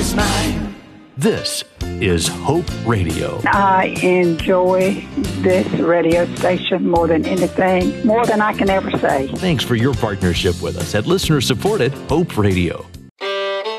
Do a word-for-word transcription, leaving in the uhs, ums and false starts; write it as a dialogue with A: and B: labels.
A: smile.
B: This is Hope Radio.
C: I enjoy this radio station more than anything, more than I can ever say.
B: Thanks for your partnership with us at listener-supported Hope Radio.